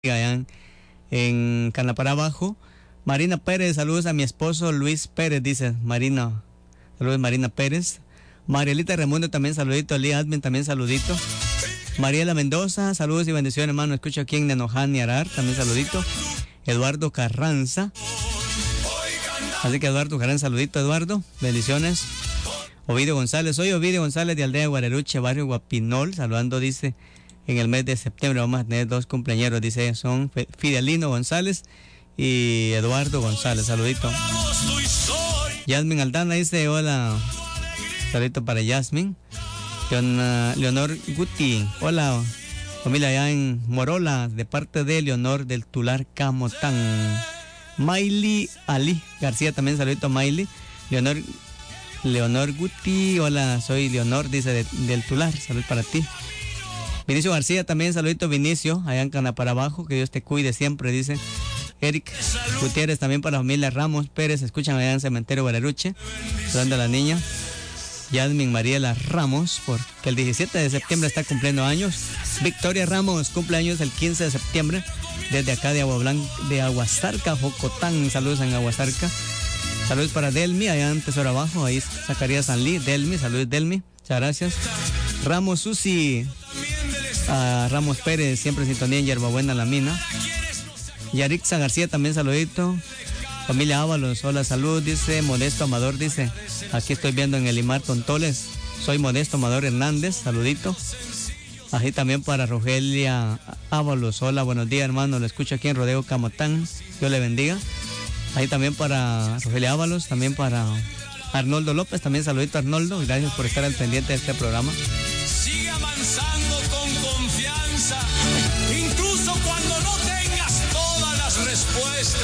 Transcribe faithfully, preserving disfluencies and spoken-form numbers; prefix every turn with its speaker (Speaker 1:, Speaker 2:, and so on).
Speaker 1: allá en, en Canapara Abajo. Marina Pérez, saludos a mi esposo Luis Pérez, dice Marina. Saludos Marina Pérez. Marielita Raimundo también saludito. Lee Admin también saludito. Mariela Mendoza, saludos y bendiciones, hermano. Escucho aquí en Nenoján y Arar, también saludito. Eduardo Carranza. Así que Eduardo Carranza, saludito Eduardo, bendiciones. Ovidio González, soy Ovidio González de Aldea Guareruche, barrio Guapinol, saludando, dice, en el mes de septiembre vamos a tener dos cumpleañeros, dice, son Fidelino González y Eduardo González, saludito. Yasmin Aldana dice, hola, saludito para Yasmin. Leon, Leonor Guti, hola, familia allá en Morola, de parte de Leonor del Tular Camotán. Maily Ali García, también saludito a Maily. Leonor Leonor Guti, hola, soy Leonor, dice de, del Tular, salud para ti. Vinicio García, también saludito Vinicio, allá en Canapara Abajo, que Dios te cuide siempre, dice. Eric Gutiérrez, también para la familia Ramos Pérez, escuchan allá en Cementerio Guareruche, saludando a la niña. Yasmin Mariela Ramos, porque el diecisiete de septiembre está cumpliendo años. Victoria Ramos, cumpleaños el quince de septiembre, desde acá de Agua Blanca, de Aguasarca, Jocotán, saludos en Aguasarca. Saludos para Delmi, allá en Tesoro Abajo, ahí Zacarías Sanlí, Delmi, saludos Delmi, muchas gracias. Ramos Susi, a Ramos Pérez, siempre en sintonía en Yerbabuena La Mina. Yarixa García, también saludito. Familia Ábalos, hola, salud, dice Modesto Amador, dice, aquí estoy viendo en el Imar Tontoles, soy Modesto Amador Hernández, saludito. Así también para Rogelia Ábalos, hola, buenos días hermano, lo escucho aquí en Rodeo Camotán, Dios le bendiga. Ahí también para Rogelia Ábalos, también para Arnoldo López, también saludito a Arnoldo, gracias por estar al pendiente de este programa.
Speaker 2: Sigue avanzando con confianza, incluso cuando no tengas todas las respuestas.